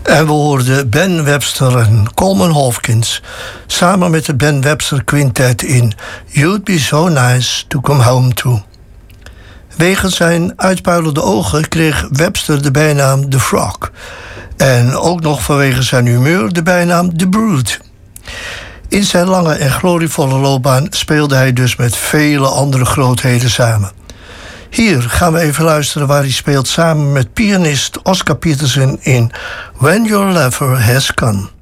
En we hoorden Ben Webster en Coleman Hawkins samen met de Ben Webster Quintet in You'd Be So Nice To Come Home To. Wegens zijn uitpuilende ogen kreeg Webster de bijnaam The Frog. En ook nog vanwege zijn humeur de bijnaam The Brute. In zijn lange en glorievolle loopbaan speelde hij dus met vele andere grootheden samen. Hier gaan we even luisteren waar hij speelt samen met pianist Oscar Peterson in When Your Lover Has Gone.